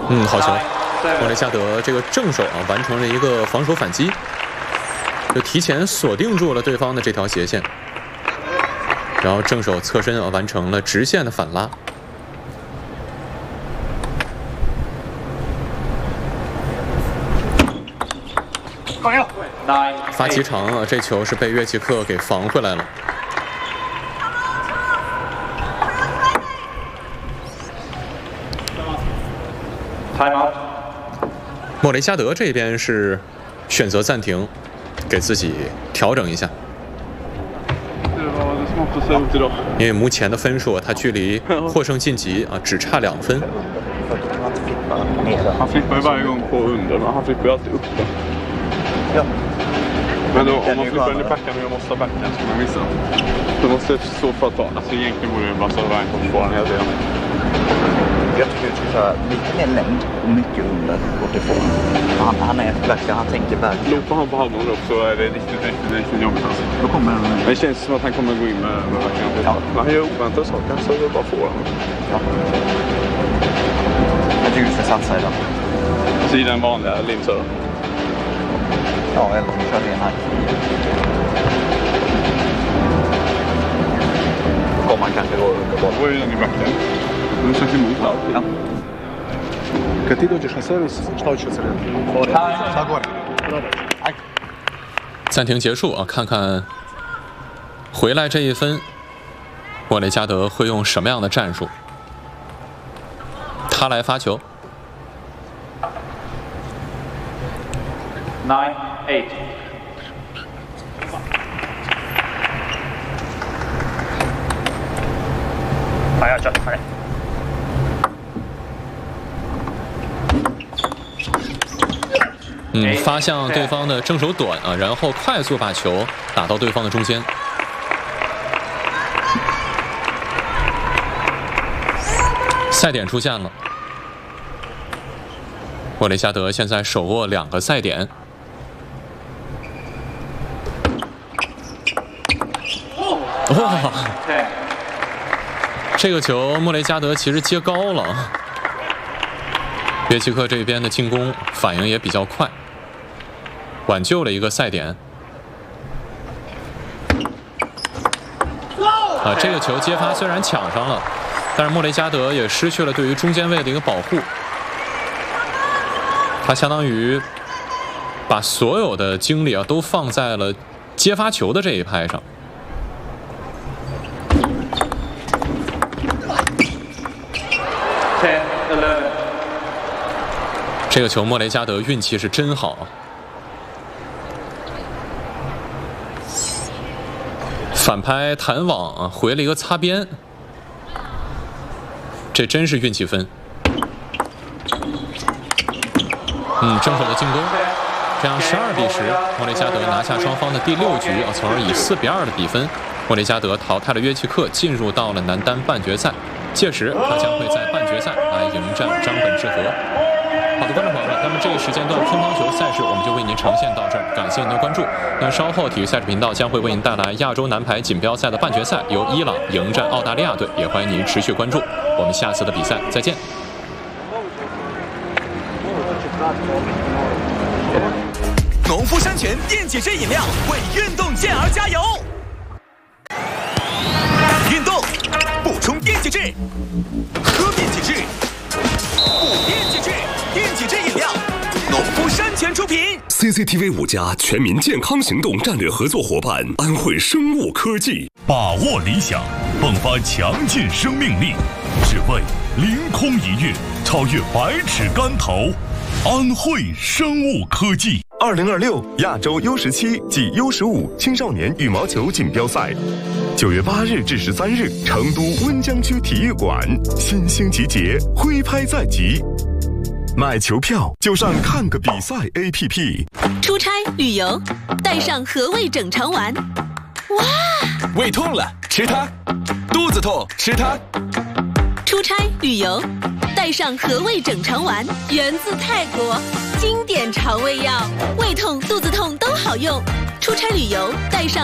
好球！莫雷加德这个正手完成了一个防守反击，就提前锁定住了对方的这条斜线，然后正手侧身完成了直线的反拉。发起场这球是被约奇克给防回来了。莫雷加德这边是选择暂停，给自己调整一下。因为目前的分数他距离获胜晋级只差2分。 Han flippar ju varje gång på under, men han flippar ju alltid upp det. Ja. Men då, om man flippar under backen och jag måste ha backen så man missar. Då måste jag så för att ta. Alltså egentligen borde jag bara så vara en på tvåan hela tiden. Jag tycker du ska köra lite mer längd och mycket under bortifrån. Han är verkligen, han tänker verkligen. Lopar han på halvmål upp så är det riktigt jobbigt alltså. Då kommer han. Det känns som att han kommer gå in med verkligen. Ja. Men han gör oväntade saker så det bara får honom. Ja. Jag tycker du ska satsa idag. Så i den vanliga limsöra? Ja, eller om du kör ren här. Då kommer han kanske gå under bollen. Då är ju den i backen. Du känns emot allt. Ja. Kad ti dođeš na servis, šta hoćeš od sredine? Sad gore. 暂停结束看看回来这一分，莫雷加德会用什么样的战术？他来发球。 9-8。快要快点！ 发向对方的正手短然后快速把球打到对方的中间。赛点出现了，莫雷加德现在手握2个赛点。哇！这个球莫雷加德其实接高了，约奇克这边的进攻反应也比较快，挽救了一个赛点。这个球接发虽然抢上了，但是莫雷加德也失去了对于中间位的一个保护，他相当于把所有的精力都放在了接发球的这一拍上。这个球莫雷加德运气是真好，反拍弹网回了一个擦边，这真是运气分。正手的进攻，这样12-10，莫雷加德拿下双方的第6局从而以4-2的比分，莫雷加德淘汰了约奇克，进入到了男单半决赛。届时他将会在半决赛来迎战张本智和。好的，观众朋友们，那么这一时间段乒乓球赛事我们就为您呈现到这儿，感谢您的关注。那稍后体育赛事频道将会为您带来亚洲男排锦标赛的半决赛，由伊朗迎战澳大利亚队，也欢迎您持续关注。我们下次的比赛再见。 农夫山泉电解质饮料为运动健儿加油！运动补充电解质，喝电解质，补电解质，电解质饮料，农夫山泉出品。 CCTV 5家全民健康行动战略合作伙伴安慧生物科技， 把握理想，迸发强劲生命力，只为凌空一跃，超越百尺竿头。安慧生物科技。 2026亚洲 U17及 U15青少年羽毛球锦标赛，9月8日至13日，成都温江区体育馆，新兴集结，挥拍在即。买球票就上看个比赛 APP。 出差旅游，带上和味整肠丸。哇！ 胃痛了吃它，肚子痛吃它。 出差旅游，带上和味整肠丸，源自泰国，经典肠胃药，胃痛、肚子痛都好用。出差旅游，带上